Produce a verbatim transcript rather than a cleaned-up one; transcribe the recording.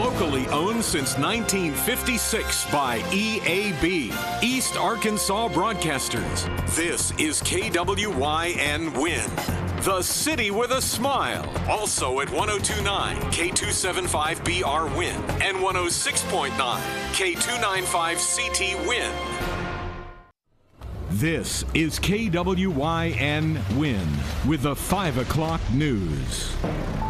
Locally owned since nineteen fifty-six by E A B, East Arkansas Broadcasters. This is K W Y N Win, the city with a smile. Also at one oh two point nine K two seventy-five B R Win and one oh six point nine K two ninety-five C T Win. This is K W Y N Win with the five o'clock news.